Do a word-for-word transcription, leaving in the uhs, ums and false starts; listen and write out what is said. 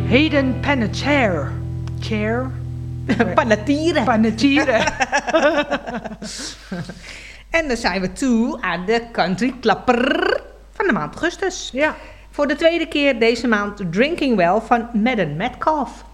Hayden Panettiere. Chair. Panettiere. Panettiere. En dan zijn we toe aan de country klapper van de maand augustus. Ja. Voor de tweede keer deze maand Drinking Well van Madden Metcalf.